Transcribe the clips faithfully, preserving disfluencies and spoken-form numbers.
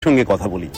সঙ্গে কথা বলি।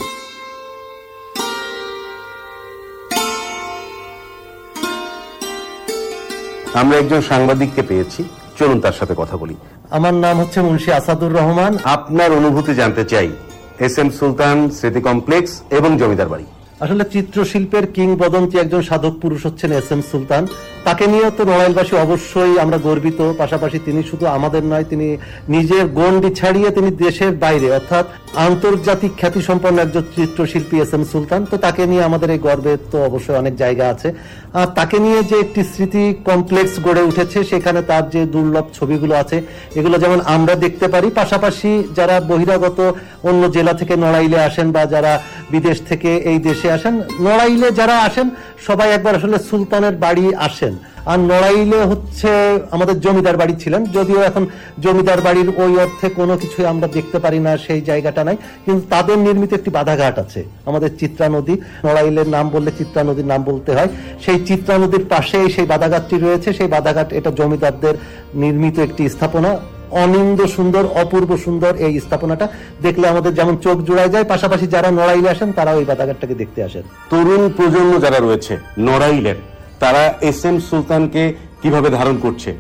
আমরা একজন সাংবাদিককে পেয়েছি, চলুন তার সাথে কথা বলি। আমার নাম হচ্ছে মুন্সি আসাদুর রহমান। আপনার অনুভূতি জানতে চাই এস এম সুলতান স্মৃতি কমপ্লেক্স এবং জমিদার বাড়ি। আসলে চিত্রশিল্পের কিংবদন্তি একজন সাধক পুরুষ হচ্ছেন এস এম সুলতান। তাকে নিয়ে তো নড়াইলবাসী অবশ্যই আমরা গর্বিত। পাশাপাশি তিনি শুধু আমাদের নয়, তিনি নিজের গণ্ডি ছাড়িয়ে তিনি দেশের বাইরে অর্থাৎ আন্তর্জাতিক খ্যাতি সম্পন্ন একজন চিত্রশিল্পী এস এম সুলতান। তো তাকে নিয়ে আমাদের এই গর্বের তো অবশ্যই অনেক জায়গা আছে। আর তাকে নিয়ে যে একটি স্মৃতি কমপ্লেক্স গড়ে উঠেছে, সেখানে তার যে দুর্লভ ছবিগুলো আছে এগুলো যেমন আমরা দেখতে পারি, পাশাপাশি যারা বহিরাগত অন্য জেলা থেকে নড়াইলে আসেন বা যারা বিদেশ থেকে এই দেশে আসেন, নড়াইলে যারা আসেন সবাই একবার আসলে সুলতানের বাড়ি আসেন। আর নড়াইলে হচ্ছে আমাদের জমিদার বাড়ি ছিলেন, যদিও এখন জমিদার বাড়ির ওই অর্থে কোনো কিছুই আমরা দেখতে পারি না, সেই জায়গাটা নাই। কিন্তু তাদের নির্মিত একটি বাধাঘাট আছে, আমাদের চিত্রা নদী। নড়াইলের নাম বললে চিত্রা নদীর নাম বলতে হয়। সেই চিত্রা নদীর পাশেই সেই বাধাঘাটটি রয়েছে। সেই বাধাঘাট এটা জমিদারদের নির্মিত একটি স্থাপনা, অনিন্দ সুন্দর, অপূর্ব সুন্দর। এই স্থাপনাটা দেখলে আমাদের যেমন চোখ জুড়ায় যায়, পাশাপাশি যারা নড়াইলে আসেন তারা ওই বাধাঘাটটাকে দেখতে আসেন। তরুণ প্রজন্ম যারা রয়েছে নড়াইলের, তারা এস এম সুলতানকে কিভাবে ধারণ করছে?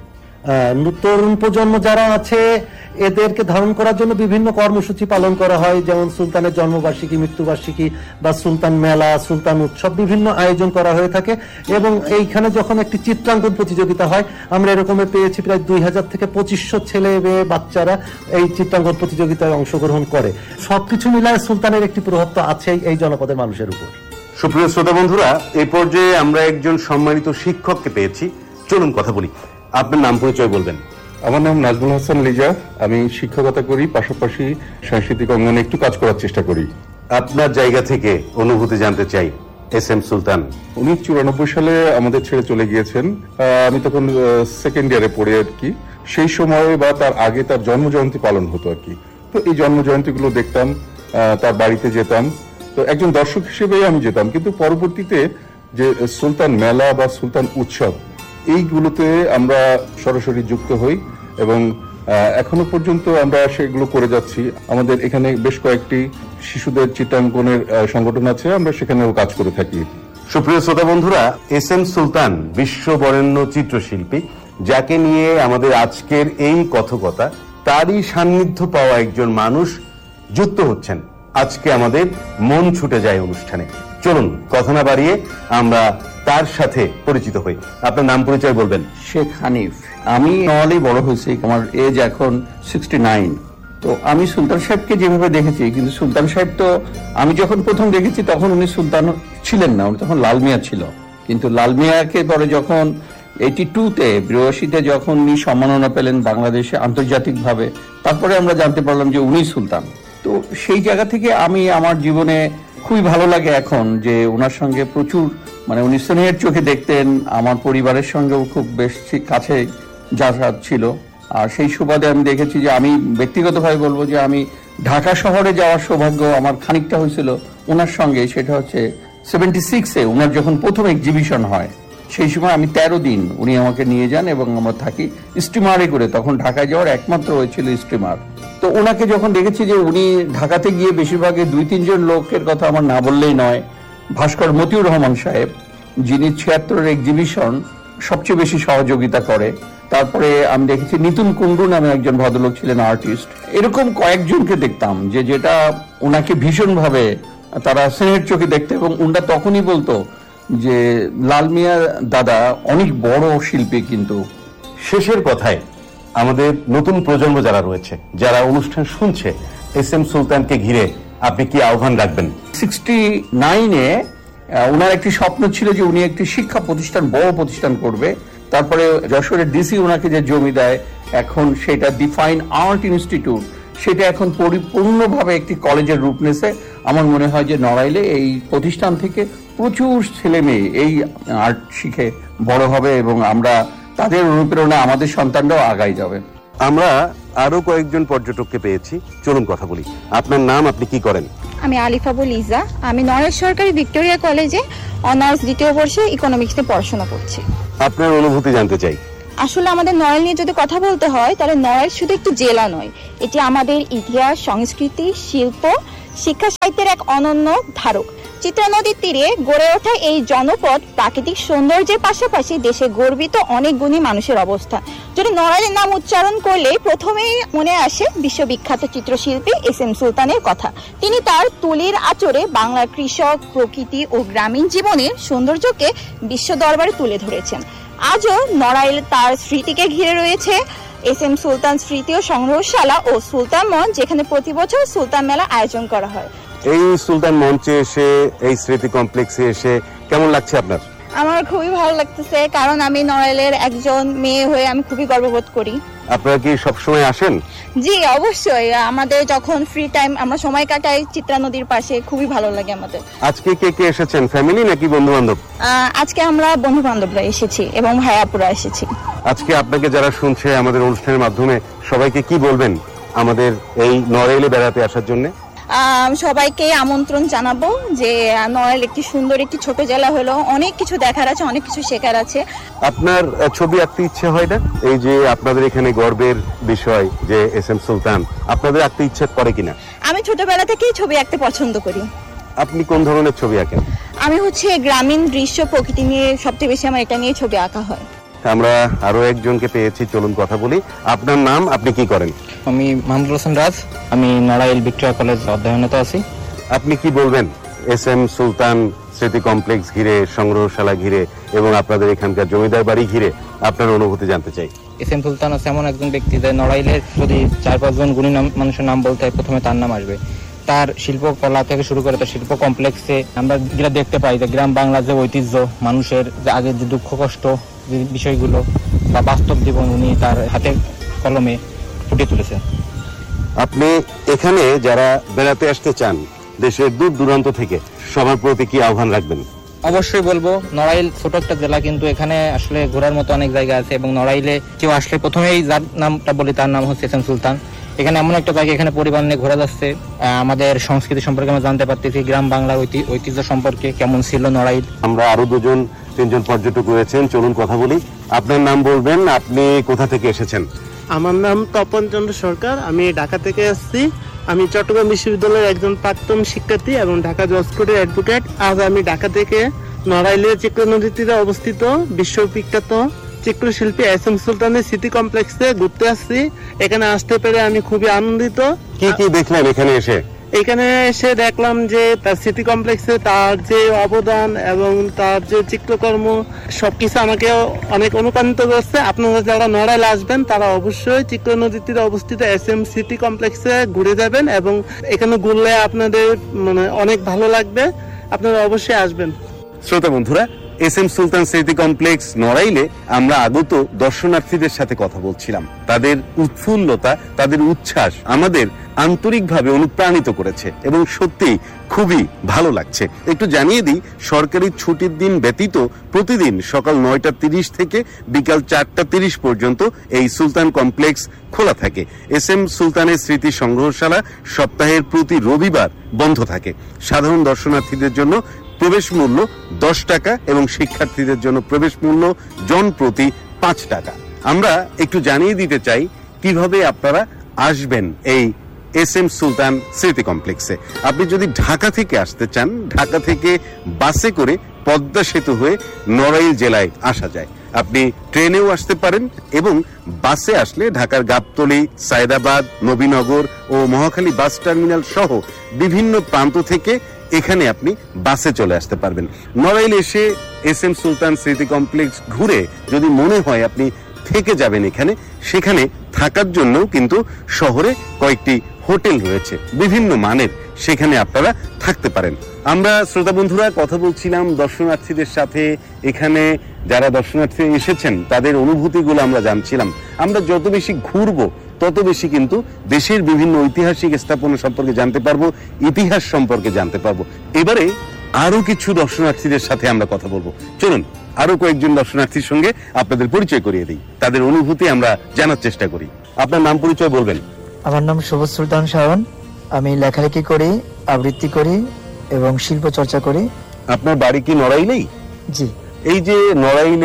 তরুণ প্রজন্ম যারা আছে এদেরকে ধারণ করার জন্য বিভিন্ন কর্মসূচি পালন করা হয়, যেমন সুলতানের জন্মবার্ষিকী, মৃত্যুবার্ষিকী বা সুলতান মেলা, সুলতান উৎসব, বিভিন্ন আয়োজন করা হয়ে থাকে। এবং এইখানে যখন একটি চিত্রাঙ্কন প্রতিযোগিতা হয়, আমরা এরকমের পেয়েছি প্রায় দুই হাজার থেকে পঁচিশশো ছেলে মেয়ে বাচ্চারা এই চিত্রাঙ্কন প্রতিযোগিতায় অংশগ্রহণ করে। সবকিছু মিলায় সুলতানের একটি প্রভাব তো আছেই এই জনপদের মানুষের উপর। সুপ্রিয় শ্রোতা বন্ধুরা, এই পর্যায়ে আমরা একজন সম্মানিত শিক্ষককে পেয়েছি, চলুন কথা বলি। আপনার নাম পরিচয় বলবেন? আমার নাম নাজমুল হাসান লিজা। আমি শিক্ষকতা করি, পাশাপাশি সাংস্কৃতিক অঙ্গনে একটু কাজ করার চেষ্টা করি। আপনার জায়গা থেকে অনুভূতি জানতে চাই। এস এম সুলতান উনিশশো চুরানব্বই সালে আমাদের ছেড়ে চলে গিয়েছেন। আমি তখন সেকেন্ড ইয়ারে পড়ি আর কি। সেই সময় বা তার আগে তার জন্মজয়ন্তী পালন হতো আর কি। তো এই জন্মজয়ন্তী গুলো দেখতাম, তার বাড়িতে যেতাম। তো একজন দর্শক হিসেবেই আমি যেতাম, কিন্তু পরবর্তীতে যে সুলতান মেলা বা সুলতান উৎসব, এইগুলোতে আমরা সরাসরি যুক্ত হই এবং এখনো পর্যন্ত আমরা সেগুলো করে যাচ্ছি। আমাদের এখানে বেশ কয়েকটি শিশুদের চিত্রাঙ্কনের সংগঠন আছে, আমরা সেখানেও কাজ করে থাকি। সুপ্রিয় শ্রোতা বন্ধুরা, এস এম সুলতান বিশ্ব বরেণ্য চিত্রশিল্পী, যাকে নিয়ে আমাদের আজকের এই কথকতা। তারই সান্নিধ্য পাওয়া একজন মানুষ যুক্ত হচ্ছেন আজকে আমাদের মন ছুটে যায় অনুষ্ঠানে। চলুন কথা না বাড়িয়ে আমরা তার সাথে পরিচিত হই। আপনার নাম পরিচয় বলবেন? শেখ হানিফ। আমি নওয়ালেই বড় হয়েছি, আমার এজ এখন সিক্সটি নাইন। তো আমি সুলতান সাহেবকে যেভাবে দেখেছি, কিন্তু সুলতান সাহেব তো আমি যখন প্রথম দেখেছি তখন উনি সুলতান ছিলেন না, উনি তখন লাল মিয়া ছিল। কিন্তু লাল মিয়াকে পরে যখন এইটি টুতে বিরাশিতে যখন উনি সম্মাননা পেলেন বাংলাদেশে আন্তর্জাতিকভাবে, তারপরে আমরা জানতে পারলাম যে উনি সুলতান। তো সেই জায়গা থেকে আমি আমার জীবনে খুবই ভালো লাগে এখন যে ওনার সঙ্গে প্রচুর মানে উনি স্নেহের চোখে দেখতেন। আমার পরিবারের সঙ্গেও খুব বেশ কাছে যাতায়াত ছিল। আর সেই সুবাদে আমি দেখেছি যে আমি ব্যক্তিগতভাবে বলবো যে আমি ঢাকা শহরে যাওয়ার সৌভাগ্য আমার খানিকটা হয়েছিল ওনার সঙ্গে। সেটা হচ্ছে সেভেন্টি সিক্সে ওনার যখন প্রথম এক্সিবিশন হয়, সেই সময় আমি তেরো দিন উনি আমাকে নিয়ে যান এবং আমরা থাকি স্টিমারে করে। তখন ঢাকায় যাওয়ার একমাত্র হয়েছিল স্টিমার। তো ওনাকে যখন দেখেছি যে উনি ঢাকাতে গিয়ে বেশিরভাগে দুই তিনজন লোকের কথা আমার না বললেই নয়। ভাস্কর মতিউর রহমান সাহেব, যিনি ছিয়াত্তরের এক্সিবিশন সবচেয়ে বেশি সহযোগিতা করে। তারপরে আমি দেখেছি নিতুন কুন্ডু নামে একজন ভদ্রলোক ছিলেন, আর্টিস্ট। এরকম কয়েকজনকে দেখতাম যে যেটা ওনাকে ভীষণভাবে তারা স্নেহের চোখে দেখতে। এবং উনটা তখনই বলতো যে লাল মিয়া দাদা অনেক বড় শিল্পী। কিন্তু শেষের কথায় আমাদের নতুন প্রজন্ম যারা রয়েছে, যারা অনুষ্ঠান শুনছে, এস এম সুলতানকে ঘিরে আপনি কি আহ্বান রাখবেন? সিক্সটি নাইনে ওনার একটি স্বপ্ন ছিল যে উনি একটি শিক্ষা প্রতিষ্ঠান, বড় প্রতিষ্ঠান করবে। তারপরে যশোরের ডিসি ওনাকে যে জমি দেয়, এখন সেটা ডিফাইন আর্ট ইনস্টিটিউট, সেটা এখন পরিপূর্ণভাবে একটি কলেজের রূপ নিয়েছে। আমার মনে হয় যে নড়াইলে এই প্রতিষ্ঠান থেকে প্রচুর ছেলে মেয়ে এই আর্ট শিখে বড় হবে এবং আমরা তাদের অনুপ্রেরণায় আমাদের সন্তানরাও আগায় যাবে। আমরা আরো কয়েকজন পর্যটককে পেয়েছি, চলুন কথা বলি। আপনার নাম, আপনি কি করেন? আমি আলিফাবু লিজা। আমি নড়াইল সরকারি ভিক্টোরিয়া কলেজে অনার্স দ্বিতীয় বর্ষে ইকোনমিক্সে পড়াশোনা করছি। আপনার অনুভূতি জানতে চাই। আসলে আমাদের নড়াইল নিয়ে যদি কথা বলতে হয় তাহলে নড়াইল শুধু একটি জেলা নয়, এটি আমাদের ইতিহাস, সংস্কৃতি, শিল্প, শিক্ষা সাহিত্যের এক অনন্য ধারক। চিত্রা নদীর তীরে গড়ে ওঠা এই জনপদ প্রাকৃতিক সৌন্দর্যের পাশাপাশি দেশে গর্বিত অনেক গুণী মানুষের অবস্থান। যদি নড়াইলের নাম উচ্চারণ করলে প্রথমেই মনে আসে বিশ্ববিখ্যাত চিত্রশিল্পী এস এম সুলতানের কথা। তিনি তার তুলির আঁচড়ে বাংলার কৃষক, প্রকৃতি ও গ্রামীণ জীবনের সৌন্দর্যকে বিশ্ব দরবারে তুলে ধরেছেন। আজও নড়াইল তার স্মৃতিকে ঘিরে রয়েছে এস এম সুলতান স্মৃতি ও সংগ্রহশালা ও সুলতান মঞ্চ, যেখানে প্রতি বছর সুলতান মেলা আয়োজন করা হয়। এই সুলতান মঞ্চে এসে, এই স্মৃতি কমপ্লেক্সে এসে কেমন লাগছে আপনার? আমার খুবই ভালো লাগতেছে, কারণ আমি নড়াইলের একজন মেয়ে হয়ে আমি খুবই গর্ববোধ করি। আপনারা কি সবসময় আসেন? জি অবশ্যই, আমাদের যখন ফ্রি টাইম আমরা সময় কাটাই চিত্রা নদীর পাশে, খুবই ভালো লাগে আমাদের। আজকে কে কে এসেছেন, ফ্যামিলি নাকি বন্ধু বান্ধব? আজকে আমরা বন্ধু বান্ধবরা এসেছি এবং ভাইয়াপুরা এসেছি। আজকে আপনাকে যারা শুনছে আমাদের অনুষ্ঠানের মাধ্যমে, সবাইকে কি বলবেন আমাদের এই নড়াইলে বেড়াতে আসার জন্য? সবাইকে আমন্ত্রণ জানাবো যে নড়াইল একটি সুন্দর একটি ছোট জেলা হলো, অনেক কিছু দেখার আছে, অনেক কিছু শেখার আছে। আপনার ছবি আঁকতে ইচ্ছে হয় না? এই যে আপনাদের এখানে গর্বের বিষয় যে এস এম সুলতান, আপনাদের আঁকতে ইচ্ছে করে কিনা? আমি ছোটবেলা থেকেই ছবি আঁকতে পছন্দ করি। আপনি কোন ধরনের ছবি আঁকেন? আমি হচ্ছে গ্রামীণ দৃশ্য, প্রকৃতি নিয়ে সবচেয়ে বেশি আমার এটা নিয়ে ছবি আঁকা হয়। আমরা আরো একজনকে পেয়েছি, চলুন কথা বলি। আপনার নাম, আপনি কি করেন? আমি মাহমুদুল হোসেন রাজ, আমি নড়াইল ভিক্টোরিয়া কলেজ অধ্যয়নরত আছি। আপনি কি বলবেন এস এম সুলতান স্মৃতি কমপ্লেক্স ঘিরে, সংগ্রহশালা ঘিরে এবং আপনাদের এখানকার জমিদার বাড়ি ঘিরে আপনার অনুভূতি জানতে চাই। এস এম সুলতান হচ্ছে এমন একজন ব্যক্তি যে নড়াইলের যদি চার পাঁচজন গুণী মানুষের নাম বলতে হয়, প্রথমে তার নাম আসবে। তার শিল্পকলা থেকে শুরু করে তার শিল্প কমপ্লেক্সে আমরা যেটা দেখতে পাই যে গ্রাম বাংলার যে ঐতিহ্য, মানুষের যে আগের যে দুঃখ কষ্ট বিষয়গুলো বা বাস্তব জীবন উনি তার হাতে কলমে ফুটিয়ে তুলেছেন। আপনি এখানে যারা বেড়াতে আসতে চান দেশের দূর দূরান্ত থেকে, সবার প্রতি কি আহ্বান রাখবেন? অবশ্যই বলবো, নড়াইল ছোট একটা জেলা, কিন্তু এখানে আসলে ঘোরার মতো অনেক জায়গা আছে এবং নড়াইলে কেউ আসলে প্রথমেই যার নামটা বলি তার নাম হচ্ছে এস এম সুলতান। এখানে এমন একটা জায়গা, এখানে পরিবার নিয়ে ঘোরা যাচ্ছে, আমাদের সংস্কৃতি সম্পর্কে আমরা জানতে পারতেছি, গ্রাম বাংলার ঐতিহ্য সম্পর্কে কেমন ছিল নড়াইল। আমরা আরো দুজন তিনজন পর্যটক রয়েছেন, চলুন কথা বলি। আপনার নাম বলবেন, আপনি কোথা থেকে এসেছেন? আমার নাম তপন চন্দ্র সরকার, আমি ঢাকা থেকে আসছি। আমি চট্টগ্রাম বিশ্ববিদ্যালয়ের একজন প্রাক্তন শিক্ষার্থী এবং ঢাকা জজ কোর্টের অ্যাডভোকেট। আজ আমি ঢাকা থেকে নড়াইলের চিত্রা নদীর তীরে অবস্থিত বিশ্ববিখ্যাত চিত্রশিল্পী এস এম সুলতানের স্মৃতি কমপ্লেক্সে ঘুরতে আসছি। এখানে আসতে পেরে আমি খুবই আনন্দিত। কি কি দেখলেন এখানে এসে? এখানে এসে দেখলাম যে তার স্মৃতি কমপ্লেক্সে তার যে অবদান এবং তার যে চিত্রকর্ম সবকিছু আমাকে অনেক অনুপ্রাণিত করছে। আপনারা যারা নড়াইল আসবেন তারা অবশ্যই চিত্রা নদীর তীরে অবস্থিত এস এম স্মৃতি কমপ্লেক্সে ঘুরে যাবেন এবং এখানে ঘুরলে আপনাদের মানে অনেক ভালো লাগবে, আপনারা অবশ্যই আসবেন। শ্রোতা বন্ধুরা, এস এম সুলতান স্মৃতি কমপ্লেক্স নড়াইলে আমরা আগত দর্শনার্থীদের সাথে কথা বলছিলাম। তাদের উৎফুল্লতা, তাদের উচ্ছ্বাস আমাদের আন্তরিকভাবে অনুপ্রাণিত করেছে এবং সত্যি খুবই ভালো লাগছে। একটু জানিয়ে দিই, সরকারি ছুটির দিন ব্যতীত প্রতিদিন সকাল নয়টা তিরিশ থেকে বিকাল চারটা তিরিশ পর্যন্ত এই সুলতান কমপ্লেক্স খোলা থাকে। এস এম সুলতানের স্মৃতি সংগ্রহশালা সপ্তাহের প্রতি রবিবার বন্ধ থাকে। সাধারণ দর্শনার্থীদের জন্য প্রবেশ মূল্য দশ টাকা এবং শিক্ষার্থীদের জন্য প্রবেশ মূল্য জন প্রতি পাঁচ টাকা। আমরা একটু জানিয়ে দিতে চাই কিভাবে আপনারা আসবেন এই এস এম সুলতান স্মৃতি কমপ্লেক্সে। আপনি যদি ঢাকা থেকে আসতে চান, ঢাকা থেকে বাসে করে পদ্মা সেতু হয়ে নড়াইল জেলায় আসা যায়। আপনি ট্রেনেও আসতে পারেন এবং বাসে আসলে ঢাকার গাবতলী, সায়দাবাদ, নবীনগর ও মহাখালী বাস টার্মিনাল সহ বিভিন্ন প্রান্ত থেকে এখানে আপনি বাসে চলে আসতে পারবেন। নড়াইল এসে এস এম সুলতান স্মৃতি কমপ্লেক্স ঘুরে যদি মনে হয় আপনি থেকে যাবেন এখানে, সেখানে থাকার জন্য কিন্তু শহরে কয়েকটি হোটেল রয়েছে বিভিন্ন মানের, সেখানে আপনারা থাকতে পারেন। আমরা শ্রোতা বন্ধুরা কথা বলছিলাম দর্শনার্থীদের সাথে। এখানে যারা দর্শনার্থী এসেছেন তাদের অনুভূতিগুলো আমরা জানছিলাম। আমরা যত বেশি ঘুরবো তত বেশি কিন্তু দেশের বিভিন্ন ঐতিহাসিক স্থাপনা সম্পর্কে জানতে পারবো, ইতিহাস সম্পর্কে জানতে পারবো। এবারে আরো কিছু দর্শনার্থীদের সাথে আমরা কথা বলবো। চলুন আরো কয়েকজন দর্শনার্থীর সঙ্গে আপনাদের পরিচয় করিয়ে দিই, তাদের অনুভূতি আমরা জানার চেষ্টা করি। আপনার নাম পরিচয় বলবেন? আমার নাম সবুজ সুলতান শাওন, আমি লেখালেখি করি, আবৃত্তি করি এবং শিল্প চর্চা করি। আপনার বাড়ি কি নড়াইলেই? জি। এই যে নড়াইলের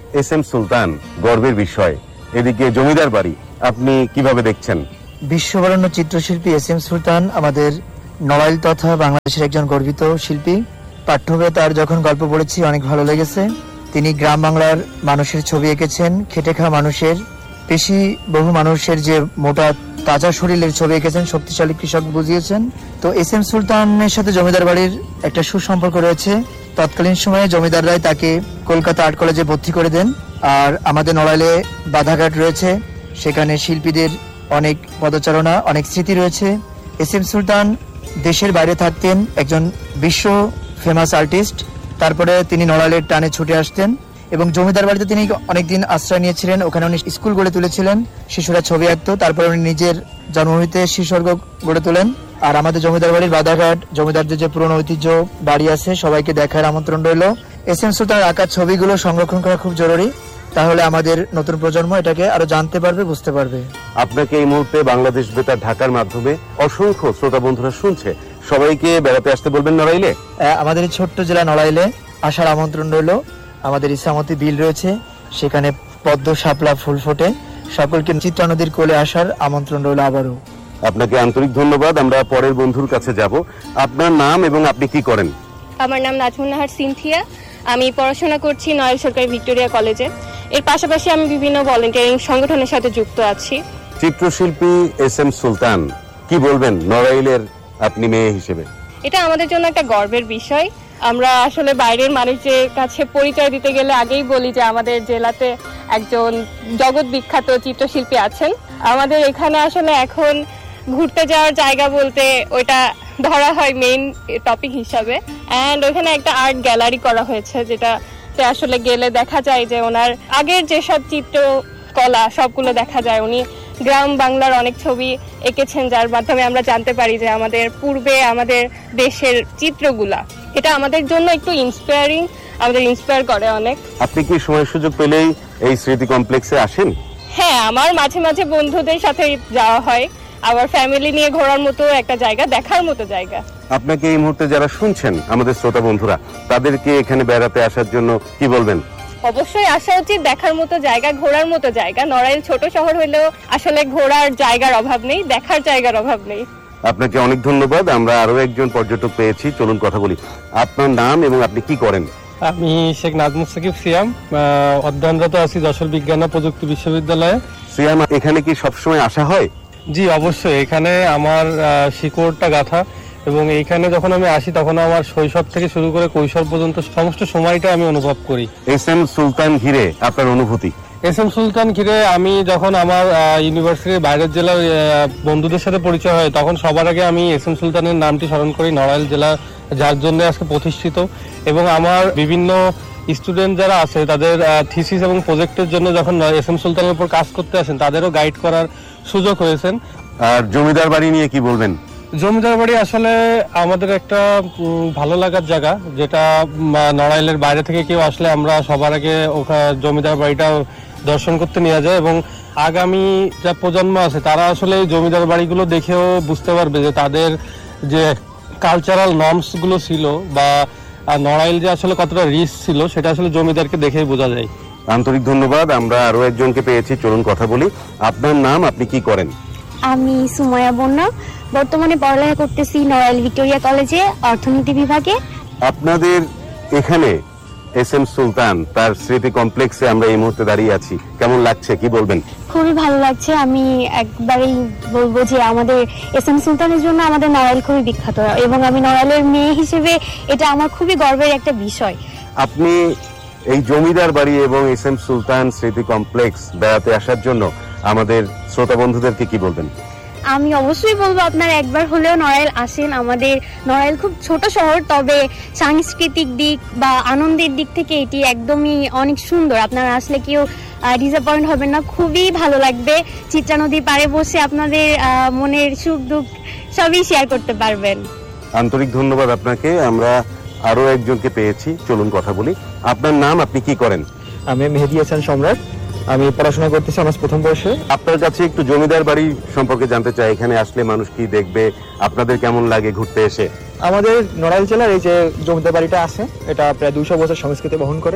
এস এম সুলতান গর্বের বিষয়, এদিকে জমিদার বাড়ি, আপনি কিভাবে দেখছেন? বিশ্ববরেণ্য চিত্রশিল্পী এস এম সুলতান আমাদের নড়াইল তথা বাংলাদেশের একজন গর্বিত শিল্পী। পাঠ্যবে তার যখন গল্প পড়েছি অনেক ভালো লেগেছে। তিনি গ্রাম বাংলার মানুষের ছবি এঁকেছেন, খেটে খাওয়া মানুষের, পেশি বহু মানুষের যে মোটা তাজা শরীরের ছবি এঁকেছেন, শক্তিশালী কৃষক বুঝিয়েছেন। তো এস এম সুলতানের সাথে জমিদার বাড়ির একটা সুসম্পর্ক রয়েছে। তৎকালীন সময়ে জমিদাররাই তাকে কলকাতা আর্ট কলেজে ভর্তি করে দেন। আর আমাদের নড়াইলে বাধাঘাট রয়েছে, সেখানে শিল্পীদের অনেক পদচারণা, অনেক স্মৃতি রয়েছে। এস এম সুলতান দেশের বাইরে থাকতেন, একজন বিশ্ব ফেমাস আর্টিস্ট। তারপরে তিনি নড়াইলের টানে ছুটে আসতেন এবং জমিদার বাড়িতে তিনি অনেকদিন আশ্রয় নিয়েছিলেন। ওখানে উনি স্কুল গড়ে তুলেছিলেন, শিশুরা ছবি আঁকতো। তারপরে উনি নিজের জন্মভূমিতে শিশুস্বর্গ গড়ে তোলেন। আর আমাদের জমিদার বাড়ির বাধাঘাট, জমিদারদের যে পুরনো ঐতিহ্য বাড়ি আছে, সবাইকে দেখার আমন্ত্রণ রইল। এস এম সুলতানের আঁকা ছবিগুলো সংরক্ষণ করা খুব জরুরি, তাহলে আমাদের নতুন প্রজন্ম এটাকে আরো জানতে পারবে, বুঝতে পারবে। আপনাকে এই মুহূর্তে বাংলাদেশ বেতার ঢাকার মাধ্যমে অসংখ্য শ্রোতা বন্ধুরা শুনছে, সবাইকে বেড়াতে আসতে বলবেন নড়াইলে। আমাদের এই ছোট্ট জেলা নড়াইলে আসার আমন্ত্রণ রইল। আমাদের ইসামতি বিল রয়েছে, সেখানে পদ্ম শাপলা ফুল ফোটে। সকলকে চিত্রা নদীর কোলে আসার আমন্ত্রণ রইল আবারও। আপনাকে আন্তরিক ধন্যবাদ। আমরা পরের বন্ধুর কাছে যাব। আপনার নাম এবং আপনি কি করেন? আমার নাম নাজমুন নাহার সিনথিয়া। আমি পড়াশোনা করছি নড়াইল সরকারি ভিক্টোরিয়া কলেজে। এর পাশাপাশি আমি বিভিন্ন ভলেন্টিয়ারিং সংগঠনের সাথে যুক্ত আছি। চিত্রশিল্পী এস এম সুলতান, কি বলবেন নড়াইলের আপনি মেয়ে হিসেবে? এটা আমাদের জন্য একটা গর্বের বিষয়। আমরা আসলে বাইরের মানুষের কাছে পরিচয় দিতে গেলে আগেই বলি যে আমাদের জেলাতে একজন জগৎ বিখ্যাত চিত্রশিল্পী আছেন। আমাদের এখানে আসলে এখন ঘুরতে যাওয়ার জায়গা বলতে ওইটা ধরা হয় মেইন টপিক হিসাবে। অ্যান্ড ওখানে একটা আর্ট গ্যালারি করা হয়েছে, যেটাতে আসলে গেলে দেখা যায় যে ওনার আগের যেসব চিত্রকলা সবগুলো দেখা যায়। উনি গ্রাম বাংলার অনেক ছবি এঁকেছেন, যার মাধ্যমে আমরা জানতে পারি যে আমাদের পূর্বে আমাদের দেশের চিত্রগুলা, এটা আমাদের জন্য একটু ইন্সপায়ারিং, আমাদের ইন্সপায়ার করে অনেক। আপনি কি সময় সুযোগ পেলেই এই স্মৃতি কমপ্লেক্সে আসেন? হ্যাঁ, আমার মাঝে মাঝে বন্ধুদের সাথে যাওয়া হয়। আবার ফ্যামিলি নিয়ে ঘোরার মতো একটা জায়গা, দেখার মতো জায়গা। আপনাকে এই মুহূর্তে যারা শুনছেন, আমাদের শ্রোতা বন্ধুরা, তাদেরকে এখানে বেড়াতে আসার জন্য কি বলবেন? অবশ্যই আসা উচিত, দেখার মতো জায়গা, ঘোরার মতো জায়গা। নড়াইল ছোট শহর হলেও আসলে ঘোরার জায়গার অভাব নেই, দেখার জায়গার অভাব নেই। আপনাকে অনেক ধন্যবাদ। আমরা আরো একজন পর্যটক পেয়েছি, চলুন কথা বলি। আপনার নাম এবং আপনি কি করেন? আমি শেখ নাজমুল সাকিব সিয়াম, অধ্যয়নরত আছি যশোর বিজ্ঞান ও প্রযুক্তি বিশ্ববিদ্যালয়ে। সিয়াম, এখানে কি সবসময় আসা হয়? জি অবশ্যই, এখানে আমার শিকড়টা গাঁথা এবং এইখানে যখন আমি আসি তখন আমার শৈশব থেকে শুরু করে কৈশোর পর্যন্ত সমস্ত সময়টা আমি অনুভব করি। এস এম সুলতান ঘিরে আপনার অনুভূতি? এস এম সুলতান ঘিরে আমি যখন আমার ইউনিভার্সিটির বাইরের জেলার বন্ধুদের সাথে পরিচয় হয়, তখন সবার আগে আমি এস এম সুলতানের নামটি স্মরণ করি, নড়াইল জেলা যার জন্য আজকে প্রতিষ্ঠিত। এবং আমার বিভিন্ন স্টুডেন্ট যারা আছে তাদের থিসিস এবং প্রজেক্টের জন্য যখন এস এম সুলতানের উপর কাজ করতে আসেন, তাদেরও গাইড করার সুযোগ হয়েছেন। আর জমিদার বাড়ি নিয়ে কি বলবেন? জমিদার বাড়ি আসলে আমাদের একটা ভালো লাগার জায়গা, যেটা নড়াইলের বাইরে থেকে কেউ আসলে আমরা সবার আগে জমিদার বাড়িটা দর্শন করতে নিয়ে যায়। এবং আগামী যা প্রজন্ম আছে তারা আসলে জমিদার বাড়িগুলো দেখেও বুঝতে পারবে যে তাদের যে কালচারাল নর্মস গুলো ছিল বা নড়াইল যে আসলে কতটা রিচ ছিল, সেটা আসলে জমিদারকে দেখেই বোঝা যায়। আন্তরিক ধন্যবাদ। আমরা আরো একজনকে পেয়েছি, চলুন কথা বলি। আপনার নাম, আপনি কি করেন? আমি সুমাইয়া বন্যা, বর্তমানে পড়ালেখা করতেছি নড়াইল ভিক্টোরিয়া কলেজে অর্থনীতি বিভাগে। আপনাদের এখানে এস এম সুলতান তার স্মৃতি কমপ্লেক্সে আমরা এই মুহূর্তে দাঁড়িয়ে আছি, কেমন লাগছে কি বলবেন? খুবই ভালো লাগছে। আমি একবারেই বলবো যে আমাদের এস এম সুলতানের জন্য আমাদের নড়াইল খুবই বিখ্যাত এবং আমি নড়াইলের মেয়ে হিসেবে এটা আমার খুবই গর্বের একটা বিষয়। আপনি এই জমিদার বাড়ি এবং এস এম সুলতান স্মৃতি কমপ্লেক্স বেড়াতে আসার জন্য আমাদের শ্রোতা বন্ধুদেরকে কি বলবেন? আমি অবশ্যই বলবো আপনারা একবার হলেও নড়াইল আসেন। আমাদের নড়াইল খুব ছোট শহর, তবে সাংস্কৃতিক দিক বা আনন্দের দিক থেকে এটি একদমই অনেক সুন্দর। আপনারা আসলে কেউ ডিসঅ্যাপয়েন্ট হবেন না, খুবই ভালো লাগবে। চিত্রা নদীর পাড়ে বসে আপনাদের মনের সুখ দুঃখ সবই শেয়ার করতে পারবেন। আন্তরিক ধন্যবাদ আপনাকে। আমরা আরো একজনকে পেয়েছি, চলুন কথা বলি। আপনার নাম, আপনি কি করেন? আমি মেহেদি হাসান সম্রাট, আমি পড়াশোনা করতেছি অনার্স প্রথম বর্ষে। আপনার কাছে একটু জমিদার বাড়ি সম্পর্কে জানতে চাই। এখানে আসলে মানুষ কি দেখবে, আপনাদের কেমন লাগে ঘুরতে এসে? আমাদের নড়াইল জেলার এই যে জমিদার বাড়িটা আছে, এটা প্রায় দুইশো বছর সংস্কৃতি বহন করে।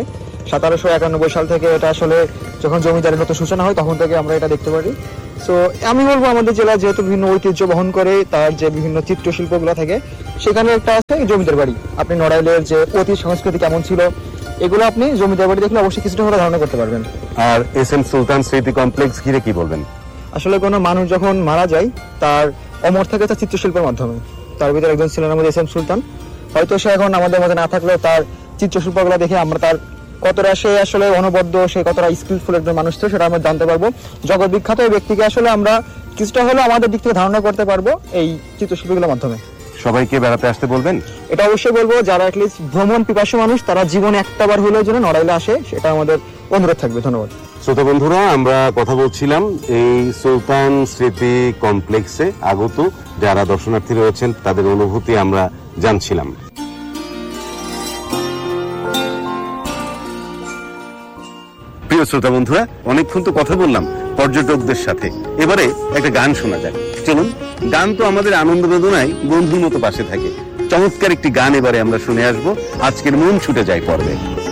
সতেরোশো একানব্বই সাল থেকে এটা আসলে যখন জমিদারের নতুন সূচনা হয় তখন থেকে আমরা এটা দেখতে পারি। সো আমি বলবো আমাদের জেলা যেহেতু বিভিন্ন ঐতিহ্য বহন করে, তার যে বিভিন্ন চিত্রশিল্পগুলো থাকে সেখানে একটা আছে জমিদার বাড়ি। আপনি নড়াইলের যে অতীত সংস্কৃতি কেমন ছিল এগুলো আপনি জমিদার বাড়ি দেখলে অবশ্যই কিছুটা হলে ধারণা করতে পারবেন। আর এস এম সুলতান স্মৃতি কমপ্লেক্স ঘিরে কি বলবেন? আসলে কোনো মানুষ যখন মারা যায় তার অমর থাকে তার চিত্রশিল্পের মাধ্যমে। তার ভিতরে একজন ছিলেন আমাদের এস এম সুলতান। হয়তো সে এখন আমাদের মধ্যে না থাকলেও তার চিত্রশিল্পগুলো দেখে আমরা তার কতটা সে আসলে অনবদ্য, সে কতটা স্কিলফুল একজন মানুষ ছিল সেটা আমরা জানতে পারবো। জগৎ বিখ্যাত এই ব্যক্তিকে আসলে আমরা কিছুটা হলেও আমাদের দিক থেকে ধারণা করতে পারবো এই চিত্রশিল্পগুলোর মাধ্যমে। সবাইকে বেড়াতে আসতে বলবেন? এটা অবশ্যই বলবো, যারা অ্যাটলিস্ট ভ্রমণ পিপাসু মানুষ তারা জীবনে একটা বার হলেও যেন নড়াইলে আসে, সেটা আমাদের অনুরোধ থাকবে। ধন্যবাদ। শ্রোতা বন্ধুরা, আমরা কথা বলছিলাম এই সুলতান স্মৃতি কমপ্লেক্সে আগত যারা দর্শনার্থী রয়েছেন তাদের অনুভূতি আমরা জানছিলাম। প্রিয় শ্রোতা বন্ধুরা, অনেকক্ষণ তো কথা বললাম পর্যটকদের সাথে, এবারে একটা গান শোনা যায়। চলুন, গান তো আমাদের আনন্দ বেদনায় বন্ধুর মতো পাশে থাকে। চমৎকার একটি গান এবারে আমরা শুনে আসবো আজকের মন ছুটে যায় পর্বে।